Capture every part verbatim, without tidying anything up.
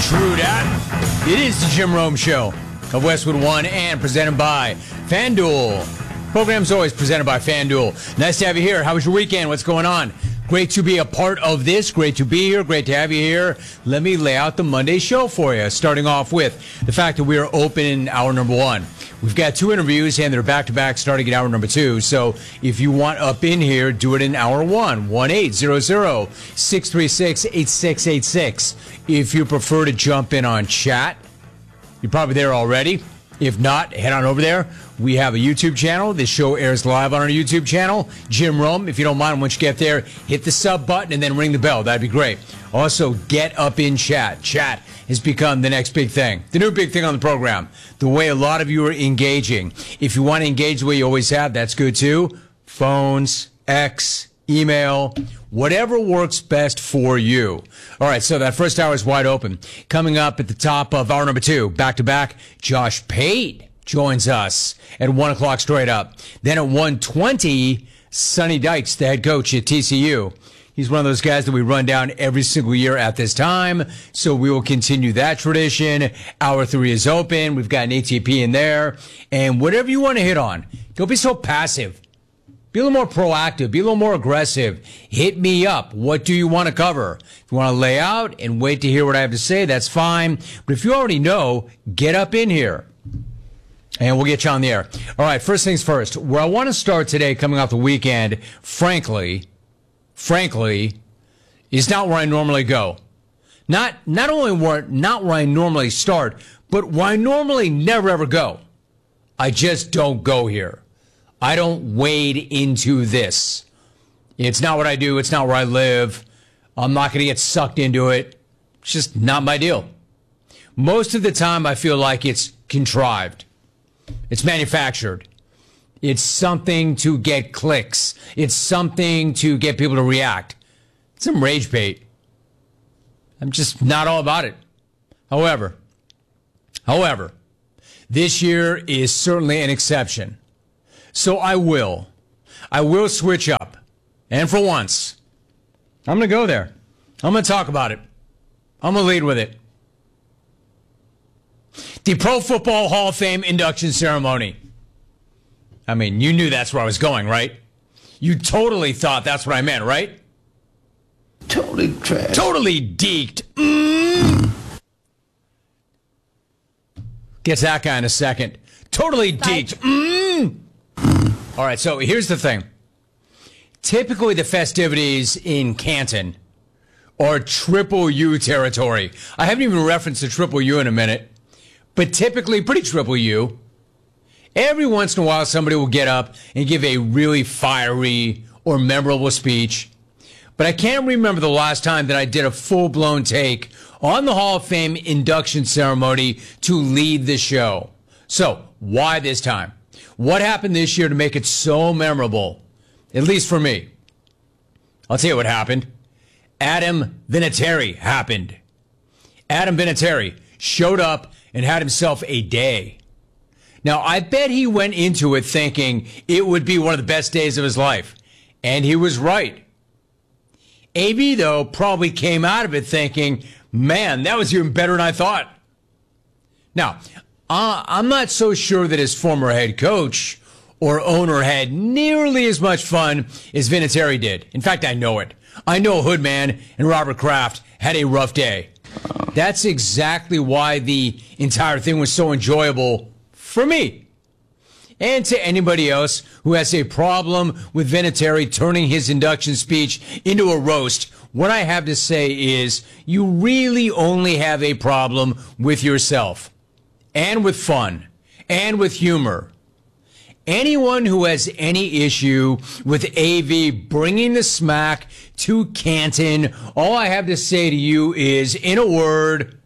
True that. It is the Jim Rome Show of Westwood One and presented by FanDuel. Program's always presented by FanDuel. Nice to have you here. How was your weekend? What's going on? Great to be a part of this. Great to be here. Great to have you here. Let me lay out the Monday show for you, starting off with the fact that we are open in hour number one. We've got two interviews, and they're back-to-back starting at hour number two. So if you want up in here, do it in hour one, one eight hundred, six three six, eight six eight six. If you prefer to jump in on chat, you're probably there already. If not, head on over there. We have a YouTube channel. This show airs live on our YouTube channel. Jim Rome, if you don't mind, once you get there, hit the sub button and then ring the bell. That'd be great. Also, get up in chat. Chat has become the next big thing. The new big thing on the program. The way a lot of you are engaging. If you want to engage the way you always have, that's good too. Phones, X, email, whatever works best for you. All right, so that first hour is wide open. Coming up at the top of hour number two, back-to-back, Josh Pate joins us at one o'clock straight up. Then at one twenty, Sonny Dykes, the head coach at T C U. He's one of those guys that we run down every single year at this time, so we will continue that tradition. Hour three is open. We've got an A T P in there. And whatever you want to hit on, don't be so passive. Be a little more proactive. Be a little more aggressive. Hit me up. What do you want to cover? If you want to lay out and wait to hear what I have to say, that's fine. But if you already know, get up in here. And we'll get you on the air. All right, first things first. Where I want to start today, coming off the weekend, frankly, frankly, is not where I normally go. Not not only where not where I normally start, but where I normally never ever go. I just don't go here. I don't wade into this. It's not what I do. It's not where I live. I'm not going to get sucked into it. It's just not my deal. Most of the time, I feel like it's contrived. It's manufactured. It's something to get clicks. It's something to get people to react. It's some rage bait. I'm just not all about it. However, however, this year is certainly an exception. So I will. I will switch up. And for once, I'm going to go there. I'm going to talk about it. I'm going to lead with it. The Pro Football Hall of Fame induction ceremony. I mean, you knew that's where I was going, right? You totally thought that's what I meant, right? Totally trash. Totally deked. Mm. Gets that guy in a second. Totally deked. Mm. All right, so here's the thing. Typically, the festivities in Canton are Triple U territory. I haven't even referenced the Triple U in a minute. But typically pretty Triple U. Every once in a while, somebody will get up and give a really fiery or memorable speech. But I can't remember the last time that I did a full-blown take on the Hall of Fame induction ceremony to lead the show. So, why this time? What happened this year to make it so memorable? At least for me. I'll tell you what happened. Adam Vinatieri happened. Adam Vinatieri showed up and had himself a day. Now, I bet he went into it thinking it would be one of the best days of his life. And he was right. A V, though, probably came out of it thinking, man, that was even better than I thought. Now, uh, I'm not so sure that his former head coach or owner had nearly as much fun as Vinatieri did. In fact, I know it. I know Hoodman and Robert Kraft had a rough day. That's exactly why the entire thing was so enjoyable for me. And to anybody else who has a problem with Vinatieri turning his induction speech into a roast, what I have to say is you really only have a problem with yourself and with fun and with humor. Anyone who has any issue with A V bringing the smack to Canton, all I have to say to you is, in a word,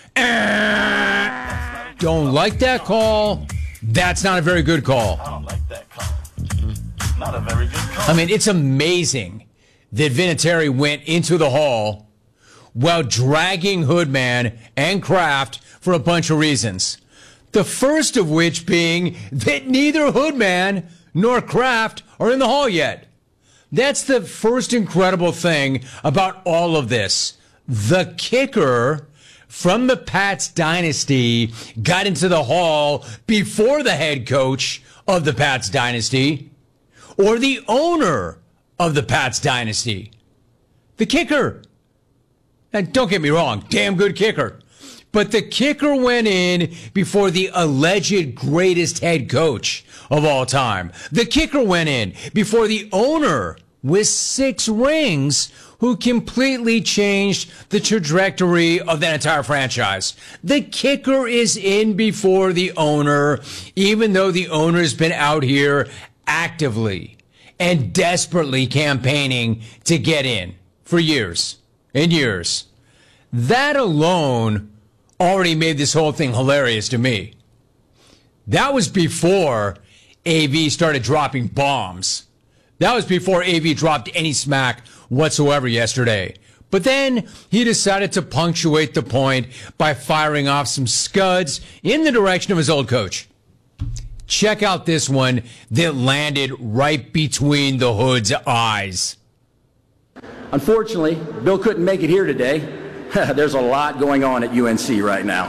eh, don't like that call. That's not a very good call. I don't like that call. Not a very good call. I mean, it's amazing that Vinatieri went into the hall while dragging Hoodman and Kraft for a bunch of reasons. The first of which being that neither Hoodman nor Kraft are in the hall yet. That's the first incredible thing about all of this. The kicker from the Pats dynasty got into the Hall before the head coach of the Pats dynasty or the owner of the Pats dynasty? The kicker. And don't get me wrong, damn good kicker. But the kicker went in before the alleged greatest head coach of all time. The kicker went in before the owner with six rings who completely changed the trajectory of that entire franchise. The kicker is in before the owner, even though the owner's been out here actively and desperately campaigning to get in for years and years. That alone already made this whole thing hilarious to me. That was before A V started dropping bombs. That was before A V dropped any smack whatsoever yesterday. But then he decided to punctuate the point by firing off some scuds in the direction of his old coach. Check out this one that landed right between the Hood's eyes. Unfortunately, Bill couldn't make it here today. There's a lot going on at U N C right now.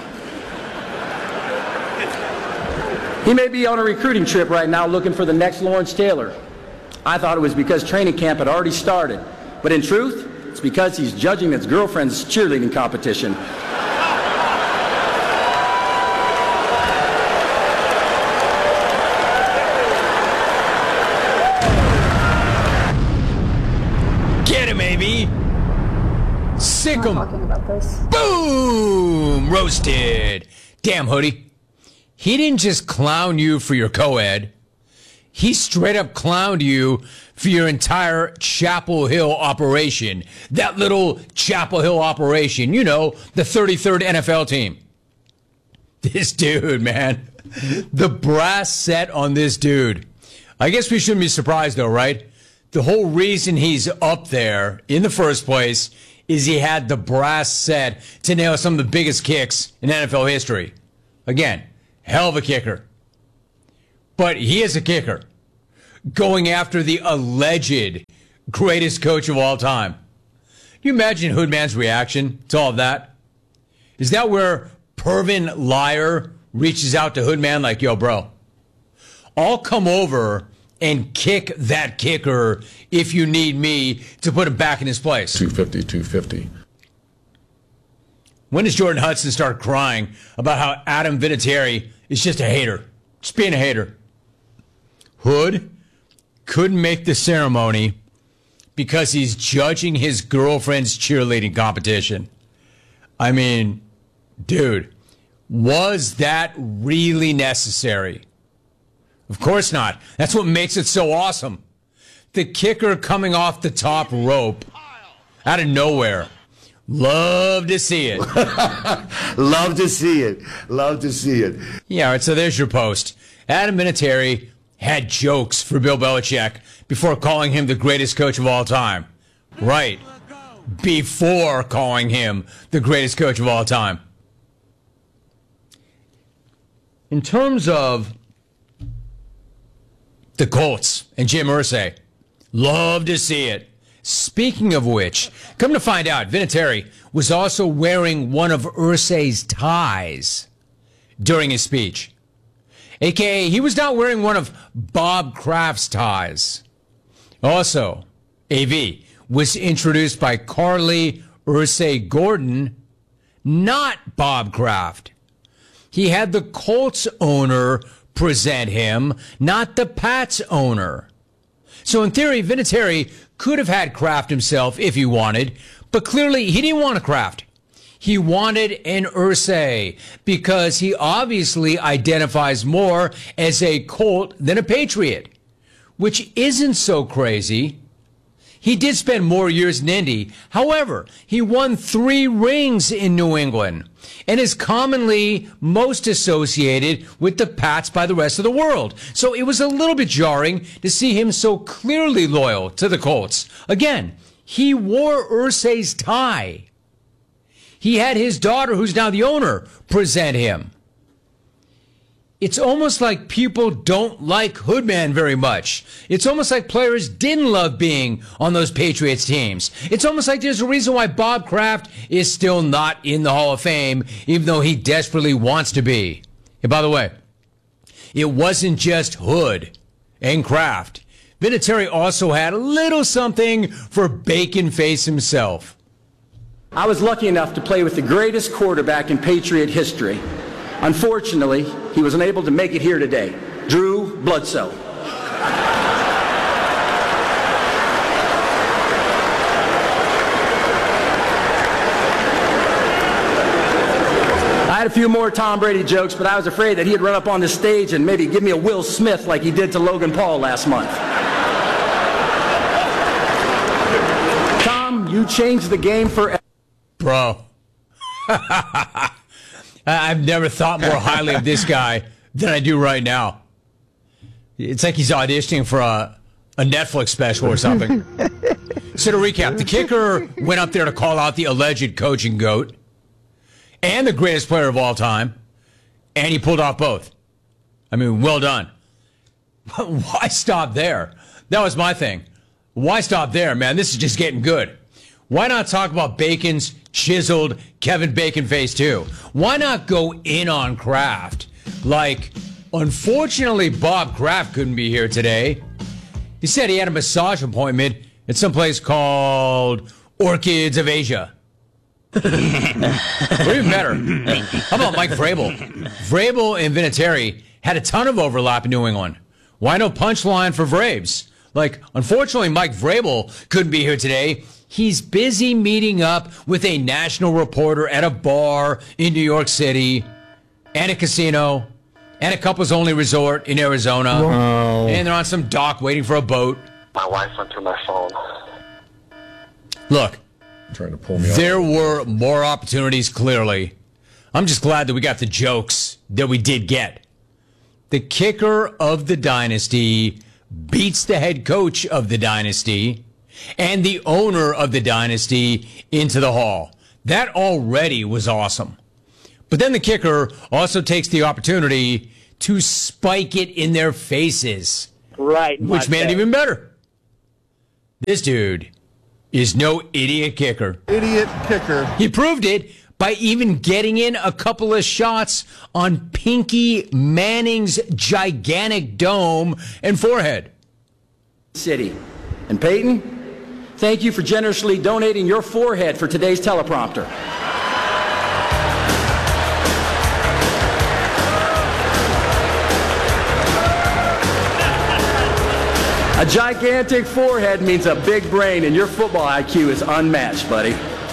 He may be on a recruiting trip right now looking for the next Lawrence Taylor. I thought it was because training camp had already started. But in truth, it's because he's judging his girlfriend's cheerleading competition. Get him, A V. Sick him. Talking about this. Boom! Roasted. Damn, Hoodie. He didn't just clown you for your co-ed. He straight up clowned you for your entire Chapel Hill operation. That little Chapel Hill operation. You know, the thirty-third N F L team. This dude, man. The brass set on this dude. I guess we shouldn't be surprised, though, right? The whole reason he's up there in the first place is he had the brass set to nail some of the biggest kicks in N F L history. Again, hell of a kicker. But he is a kicker going after the alleged greatest coach of all time. Can you imagine Hoodman's reaction to all of that? Is that where Pervin Liar reaches out to Hoodman like, yo, bro, I'll come over and kick that kicker if you need me to put him back in his place. two fifty, two fifty. When does Jordan Hudson start crying about how Adam Vinatieri is just a hater? Just being a hater. Hood couldn't make the ceremony because he's judging his girlfriend's cheerleading competition. I mean, dude, was that really necessary? Of course not. That's what makes it so awesome. The kicker coming off the top rope out of nowhere. Love to see it. Love to see it. Love to see it. Yeah, all right, so there's your post. Adam Vinatieri had jokes for Bill Belichick before calling him the greatest coach of all time. Right. Before calling him the greatest coach of all time. In terms of the Colts and Jim Irsay, love to see it. Speaking of which, come to find out, Vinatieri was also wearing one of Irsay's ties during his speech. A K A he was not wearing one of Bob Kraft's ties. Also, A V was introduced by Carly Irsay Gordon, not Bob Kraft. He had the Colts owner present him, not the Pats owner. So in theory, Vinatieri could have had Kraft himself if he wanted, but clearly he didn't want a Kraft. He wanted an Irsay because he obviously identifies more as a Colt than a Patriot, which isn't so crazy. He did spend more years in Indy. However, he won three rings in New England and is commonly most associated with the Pats by the rest of the world. So it was a little bit jarring to see him so clearly loyal to the Colts. Again, he wore Irsay's tie. He had his daughter, who's now the owner, present him. It's almost like people don't like Hoodman very much. It's almost like players didn't love being on those Patriots teams. It's almost like there's a reason why Bob Kraft is still not in the Hall of Fame, even though he desperately wants to be. And by the way, it wasn't just Hood and Kraft. Vinatieri also had a little something for Bacon Face himself. I was lucky enough to play with the greatest quarterback in Patriot history. Unfortunately, he was unable to make it here today. Drew Bledsoe. I had a few more Tom Brady jokes, but I was afraid that he'd run up on the stage and maybe give me a Will Smith like he did to Logan Paul last month. Tom, you changed the game forever. Bro. I've never thought more highly of this guy than I do right now. It's like he's auditioning for a, a Netflix special or something. So to recap, the kicker went up there to call out the alleged coaching goat and the greatest player of all time, and he pulled off both. I mean, well done. Why stop there? That was my thing. Why stop there, man? This is just getting good. Why not talk about Bacon's chiseled Kevin Bacon face too? Why not go in on Kraft? Like, unfortunately, Bob Kraft couldn't be here today. He said he had a massage appointment at some place called Orchids of Asia. Or even better, how about Mike Vrabel? Vrabel and Vinatieri had a ton of overlap in New England. Why no punchline for Vrabes? Like, unfortunately, Mike Vrabel couldn't be here today. He's busy meeting up with a national reporter at a bar in New York City, and a casino, and a couples-only resort in Arizona. Wow. And they're on some dock waiting for a boat. My wife went through my phone. Look, trying to pull me off. There were more opportunities, clearly. I'm just glad that we got the jokes that we did get. The kicker of the dynasty beats the head coach of the dynasty and the owner of the dynasty into the hall. That already was awesome. But then the kicker also takes the opportunity to spike it in their faces. Right. Which made it even better. This dude is no idiot kicker. Idiot kicker. He proved it by even getting in a couple of shots on Pinky Manning's gigantic dome and forehead. City. And Peyton, thank you for generously donating your forehead for today's teleprompter. A gigantic forehead means a big brain, and your football I Q is unmatched, buddy.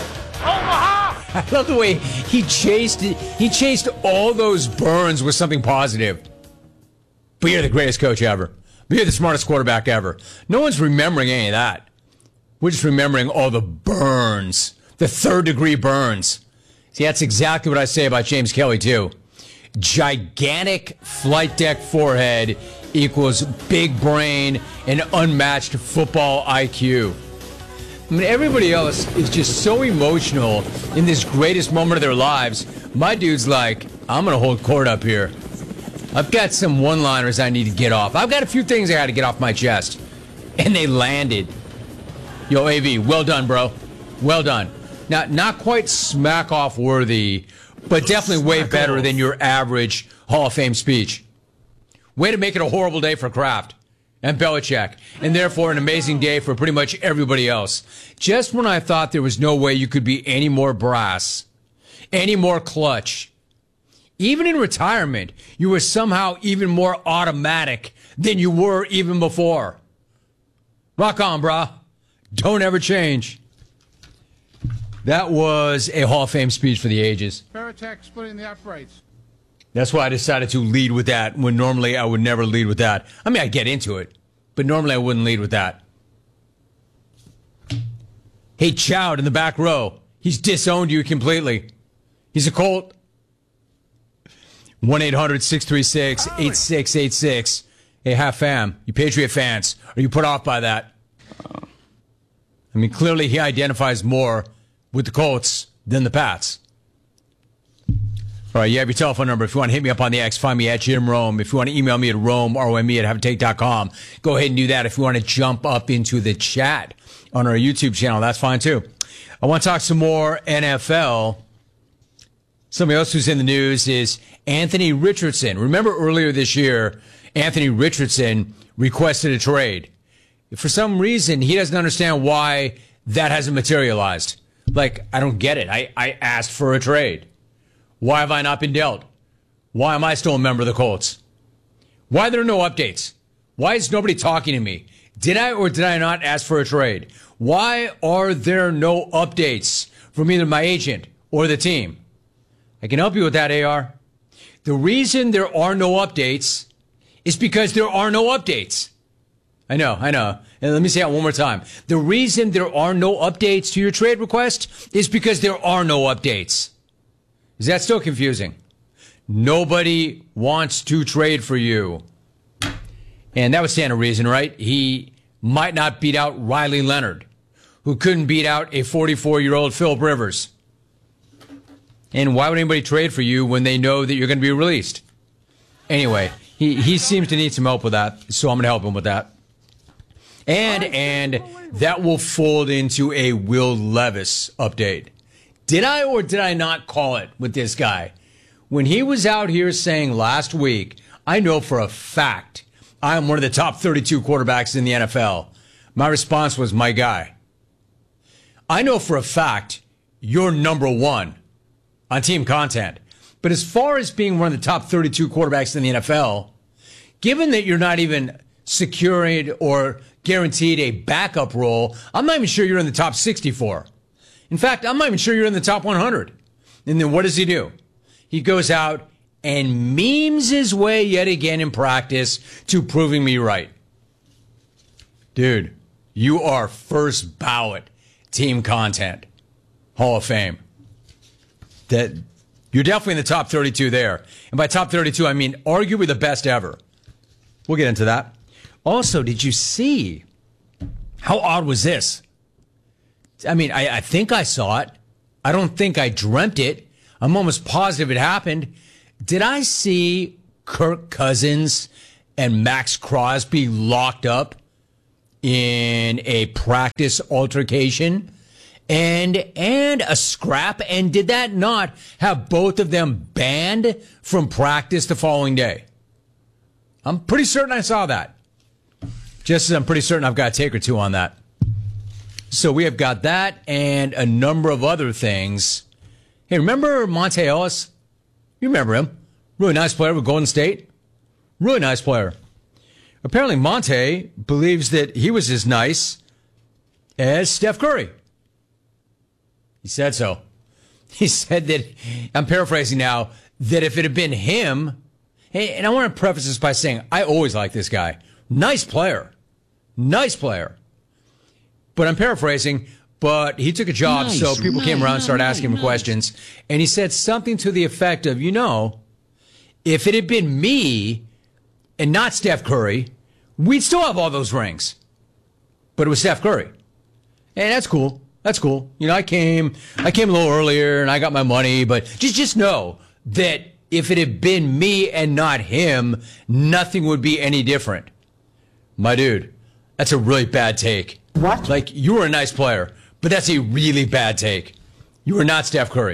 I love the way he chased he chased all those burns with something positive. But you're the greatest coach ever. But you're the smartest quarterback ever. No one's remembering any of that. We're just remembering all the burns, the third degree burns. See, that's exactly what I say about James Kelly, too. Gigantic flight deck forehead equals big brain and unmatched football I Q. I mean, everybody else is just so emotional in this greatest moment of their lives. My dude's like, I'm going to hold court up here. I've got some one-liners I need to get off. I've got a few things I got to get off my chest. And they landed. Yo, A V, well done, bro. Well done. Now, not quite smack-off worthy, but definitely way better than your average Hall of Fame speech. Way to make it a horrible day for Kraft and Belichick, and therefore an amazing day for pretty much everybody else. Just when I thought there was no way you could be any more brass, any more clutch, even in retirement, you were somehow even more automatic than you were even before. Rock on, brah. Don't ever change. That was a Hall of Fame speech for the ages. Paratek splitting the uprights. That's why I decided to lead with that when normally I would never lead with that. I mean, I get into it, but normally I wouldn't lead with that. Hey, Chowd in the back row. He's disowned you completely. He's a Colt. one eight hundred six three six eight six eight six. Hey, half fam, you Patriot fans, are you put off by that? I mean, clearly he identifies more with the Colts than the Pats. All right, you have your telephone number. If you want to hit me up on the X, find me at Jim Rome. If you want to email me at Rome, R O M E at have a take dot com, go ahead and do that. If you want to jump up into the chat on our YouTube channel, that's fine too. I want to talk some more N F L. Somebody else who's in the news is Anthony Richardson. Remember earlier this year, Anthony Richardson requested a trade. For some reason, he doesn't understand why that hasn't materialized. Like, I don't get it. I, I asked for a trade. Why have I not been dealt? Why am I still a member of the Colts? Why are there no updates? Why is nobody talking to me? Did I or did I not ask for a trade? Why are there no updates from either my agent or the team? I can help you with that, A R. The reason there are no updates is because there are no updates. I know, I know. And let me say it one more time. The reason there are no updates to your trade request is because there are no updates. Is that still confusing? Nobody wants to trade for you. And that would stand to reason, right? He might not beat out Riley Leonard, who couldn't beat out a forty-four-year-old Philip Rivers. And why would anybody trade for you when they know that you're going to be released? Anyway, he, he seems to need some help with that, so I'm going to help him with that. And, and that will fold into a Will Levis update. Did I or did I not call it with this guy? When he was out here saying last week, I know for a fact I'm one of the top thirty-two quarterbacks in the N F L. My response was, my guy, I know for a fact you're number one on team content. But as far as being one of the top thirty-two quarterbacks in the N F L, given that you're not even secured or guaranteed a backup role, I'm not even sure you're in the top sixty-four. In fact, I'm not even sure you're in the top one hundred. And then what does he do? He goes out and memes his way yet again in practice to proving me right. Dude, you are first ballot team content. Hall of Fame. That you're definitely in the top thirty-two there. And by top thirty-two, I mean arguably the best ever. We'll get into that. Also, did you see how odd was this? I mean, I, I think I saw it. I don't think I dreamt it. I'm almost positive it happened. Did I see Kirk Cousins and Max Crosby locked up in a practice altercation and and a scrap? And did that not have both of them banned from practice the following day? I'm pretty certain I saw that. Just as I'm pretty certain I've got a take or two on that. So we have got that and a number of other things. Hey, remember Monte Ellis? You remember him. Really nice player with Golden State. Really nice player. Apparently Monte believes that he was as nice as Steph Curry. He said so. He said that, I'm paraphrasing now, that if it had been him, hey, and I want to preface this by saying, I always like this guy. Nice player. Nice player. But I'm paraphrasing, but he took a job, nice, so people right, came around and started asking him nice. questions. And he said something to the effect of, you know, if it had been me and not Steph Curry, we'd still have all those rings. But it was Steph Curry. And that's cool. That's cool. You know, I came, I came a little earlier and I got my money, but just, just know that if it had been me and not him, nothing would be any different. My dude, that's a really bad take. What? Like, you were a nice player, but that's a really bad take. You were not Steph Curry.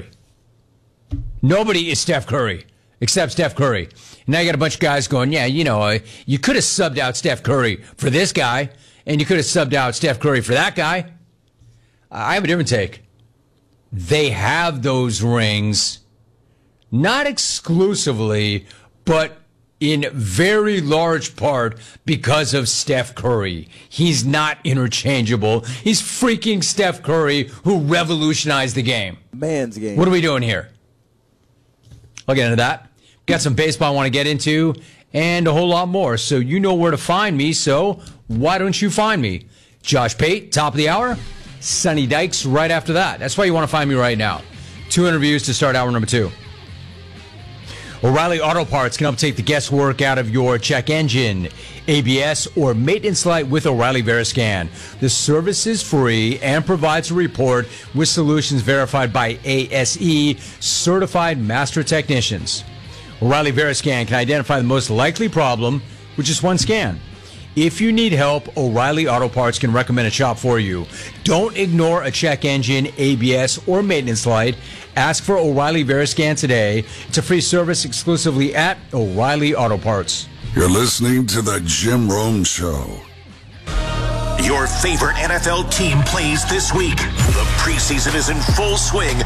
Nobody is Steph Curry except Steph Curry. Now you got a bunch of guys going, yeah, you know, uh, you could have subbed out Steph Curry for this guy, and you could have subbed out Steph Curry for that guy. I have a different take. They have those rings, not exclusively, but in very large part because of Steph Curry. He's not interchangeable. He's freaking Steph Curry who revolutionized the game. Man's game. What are we doing here? I'll get into that. Got some baseball I want to get into and a whole lot more. So you know where to find me, so why don't you find me? Josh Pate, top of the hour. Sonny Dykes right after that. That's why you want to find me right now. Two interviews to start hour number two. O'Reilly Auto Parts can help take the guesswork out of your check engine, A B S, or maintenance light with O'Reilly Veriscan. The service is free and provides a report with solutions verified by A S E, certified master technicians. O'Reilly Veriscan can identify the most likely problem with just one scan. If you need help, O'Reilly Auto Parts can recommend a shop for you. Don't ignore a check engine, A B S, or maintenance light. Ask for O'Reilly Veriscan today. It's a free service exclusively at O'Reilly Auto Parts. You're listening to The Jim Rome Show. Your favorite N F L team plays this week. The preseason is in full swing,